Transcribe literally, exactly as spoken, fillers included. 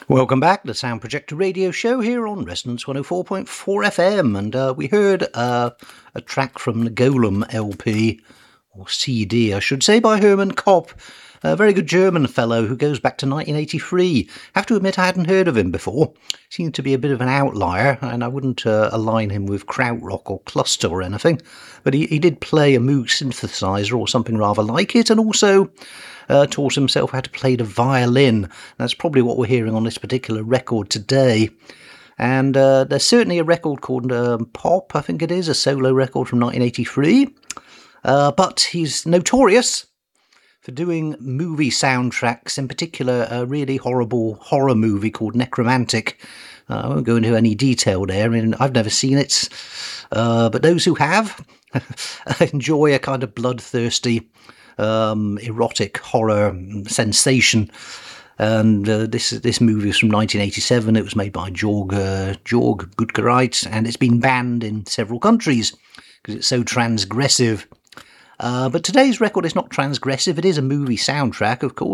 Welcome back to the Sound Projector Radio Show here on Resonance one oh four point four F M, and uh, we heard uh, a track from the Golem L P, or C D I should say, by Hermann Kopp, a very good German fellow who goes back to nineteen eighty-three. I have to admit I hadn't heard of him before. Seemed to be a bit of an outlier, and I wouldn't uh, align him with Krautrock or Cluster or anything, but he, he did play a Moog synthesizer or something rather like it, and also Uh, taught himself how to play the violin. That's probably what we're hearing on this particular record today. And uh, there's certainly a record called um, Pop, I think it is, a solo record from nineteen eighty-three. Uh, but he's notorious for doing movie soundtracks, in particular a really horrible horror movie called Necromantic. Uh, I won't go into any detail there. I mean, I've never seen it, uh, but those who have enjoy a kind of bloodthirsty Um, erotic horror sensation, and uh, this this movie is from nineteen eighty-seven. It was made by Jorg uh, Jorg Buttgereit, and it's been banned in several countries because it's so transgressive. Uh, but today's record is not transgressive. It is a movie soundtrack, of course.